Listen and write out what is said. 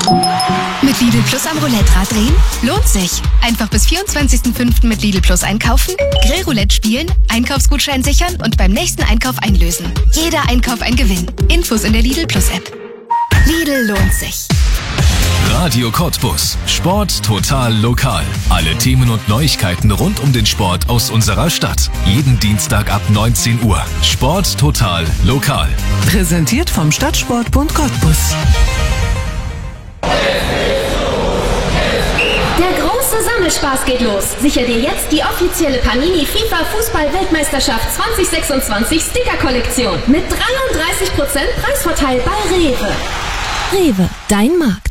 Mit Lidl Plus am Roulette-Rad drehen? Lohnt sich. Einfach bis 24.05. mit Lidl Plus einkaufen, Grillroulette spielen, Einkaufsgutschein sichern und beim nächsten Einkauf einlösen. Jeder Einkauf ein Gewinn. Infos in der Lidl Plus App. Lidl lohnt sich. Radio Cottbus. Sport total lokal. Alle Themen und Neuigkeiten rund um den Sport aus unserer Stadt. Jeden Dienstag ab 19 Uhr. Sport total lokal. Präsentiert vom Stadtsportbund Cottbus. Der große Sammelspaß geht los. Sicher dir jetzt die offizielle Panini FIFA Fußball-Weltmeisterschaft 2026 Sticker-Kollektion mit 33% Preisvorteil bei Rewe. Rewe, dein Markt.